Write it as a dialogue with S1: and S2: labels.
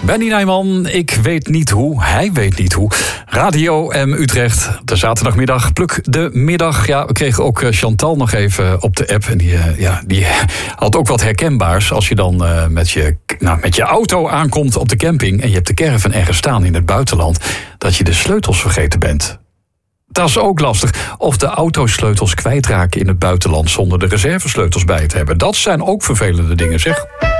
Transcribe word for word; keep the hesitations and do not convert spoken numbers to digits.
S1: Benny Nijman, ik weet niet hoe, hij weet niet hoe. Radio M Utrecht, de zaterdagmiddag, pluk de middag. Ja, we kregen ook Chantal nog even op de app. En die, uh, ja, die had ook wat herkenbaars. Als je dan uh, met, je, nou, met je auto aankomt op de camping en je hebt de caravan ergens staan in het buitenland, dat je de sleutels vergeten bent. Dat is ook lastig. Of de autosleutels kwijtraken in het buitenland zonder de reservesleutels bij te hebben. Dat zijn ook vervelende dingen, zeg.